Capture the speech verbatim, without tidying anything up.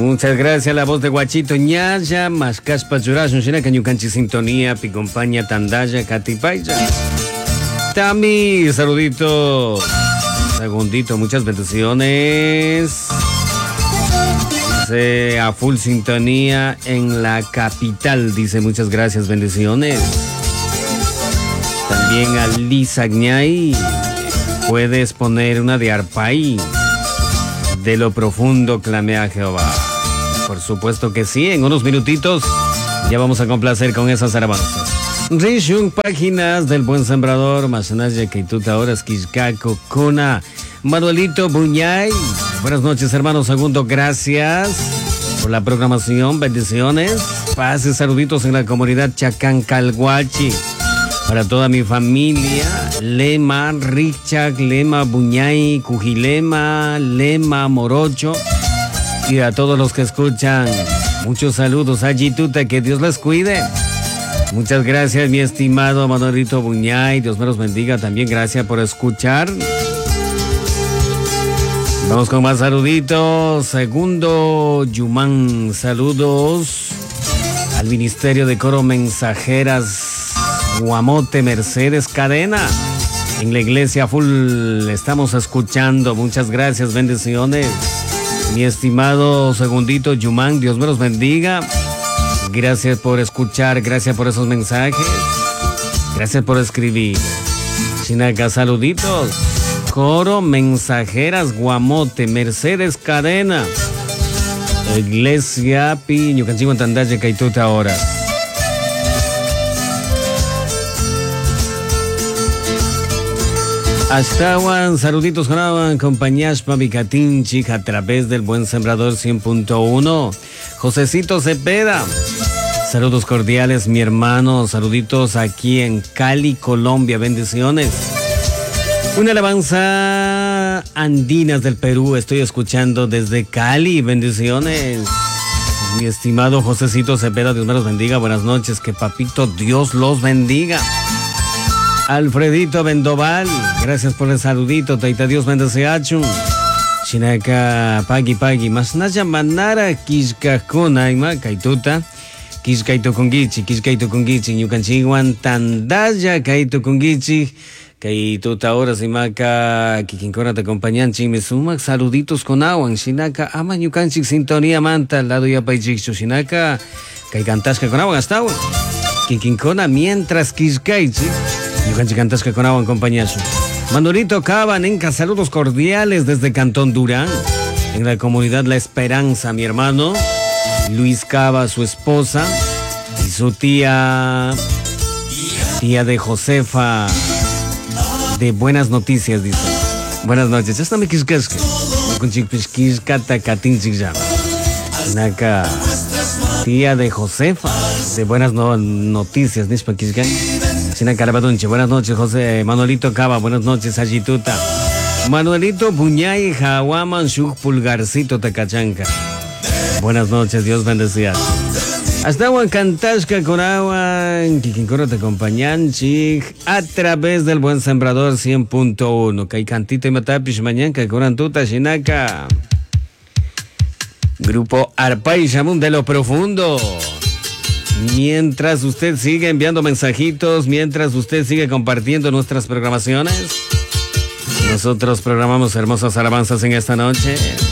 Muchas gracias, la voz de Guachito Ñaya, Mascas Pachurash, Nushina, Cañucanchi Sintonía, Picompaña, Tandaya, Catipaya. Tami, saludito. Segundito, muchas bendiciones. Dice a full sintonía en la capital, dice muchas gracias, bendiciones. También a Lisa Ñay, puedes poner una de Arpay. De lo profundo clamé a Jehová. Por supuesto que sí, en unos minutitos ya vamos a complacer con esas alabanzas. Rishun, páginas del Buen Sembrador, Masanaya Keituta, Horas Quiscaco, Cuna, Manuelito Buñay. Buenas noches, hermano Segundo, gracias por la programación, bendiciones. Paz y saluditos en la comunidad Chacancalhuachi. Para toda mi familia, Lema, Richard, Lema, Buñay, Cujilema, Lema, Morocho. Y a todos los que escuchan, muchos saludos a Gituta, que Dios les cuide. Muchas gracias, mi estimado Manuelito Buñay, Dios me los bendiga también, gracias por escuchar. Vamos con más saluditos. Segundo Yumán, saludos al Ministerio de Coro Mensajeras Guamote Mercedes Cadena. En la iglesia full estamos escuchando. Muchas gracias, bendiciones. Mi estimado Segundito Yumán, Dios me los bendiga. Gracias por escuchar, gracias por esos mensajes. Gracias por escribir. Chinaca, saluditos. Coro Mensajeras Guamote Mercedes Cadena. Iglesia Piño Canchigo en Tandaya Caituta ahora. Astawan, saluditos Jonaban, compañías Pavicatinchi a través del Buen Sembrador cien punto uno. Josecito Cepeda, saludos cordiales, mi hermano, saluditos aquí en Cali, Colombia, bendiciones. Una alabanza Andinas del Perú, estoy escuchando desde Cali, bendiciones. Mi estimado Josecito Cepeda, Dios me los bendiga, buenas noches, que papito Dios los bendiga. Alfredito Vendoval, gracias por el saludito, Taita Dios bendeseachu. Chinaca Pagui Pagui, mas naya manara Quiscacona, ima Kaituta, Quiscaito Congichi, Quiscaito Congichi, Ñucanchiguan Tandaya, Kaito Congichi, Kaituta ahora Simaca, Kikincona te acompañan, Chimesuma, saluditos con agua, Chinaca, ama Ñucanchig Sintonía Manta, lado ya Paichichu, Chinaca, Kaikantasca con agua, hasta agua, Kikincona mientras Quiscaichi. Yucanchi Cantasca con agua en compañía. Manuelito Cava, Nenca, saludos cordiales desde Cantón Durán, en la comunidad La Esperanza, mi hermano. Luis Cava, su esposa, y su tía, tía de Josefa, de Buenas Noticias, dice. Buenas noches, ya está mi quisquesque. Con chiquisquiscata catinchigya. Naca, tía de Josefa, de Buenas no Noticias, nispa quisque. Sina Carabadunche, buenas noches, José Manuelito Cava, buenas noches, Ayituta. Manuelito Buñay, Jahuaman, Shuk Pulgarcito Tacachanca. Buenas noches, Dios bendecía. Hasta agua en Cantasca con agua, en Quiquincoro te acompañan, chig, a través del Buen Sembrador cien punto uno. Que hay cantito y matapish mañana, que coran tuta, Shinaca. Grupo Arpay Shamun de lo profundo. Mientras usted sigue enviando mensajitos, mientras usted sigue compartiendo nuestras programaciones, nosotros programamos hermosas alabanzas en esta noche.